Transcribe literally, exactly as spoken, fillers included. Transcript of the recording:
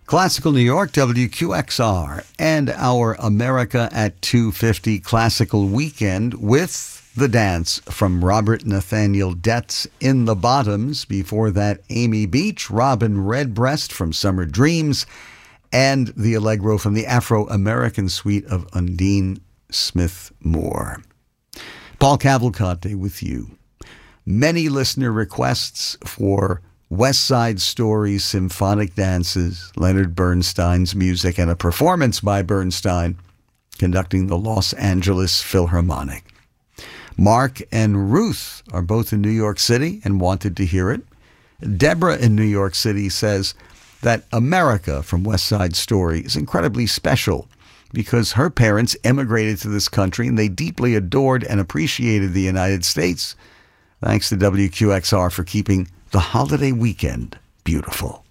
Classical New York, W Q X R, and our America at two fifty Classical Weekend with the dance from Robert Nathaniel Detz in the Bottoms. Before that, Amy Beach, Robin Redbreast from Summer Dreams, and the Allegro from the Afro-American suite of Undine Smith Moore. Paul Cavalcante with you. Many listener requests for West Side Story symphonic dances, Leonard Bernstein's music, and a performance by Bernstein conducting the Los Angeles Philharmonic. Mark and Ruth are both in New York City and wanted to hear it. Deborah in New York City says that America from West Side Story is incredibly special because her parents immigrated to this country and they deeply adored and appreciated the United States. Thanks to W Q X R for keeping the holiday weekend beautiful.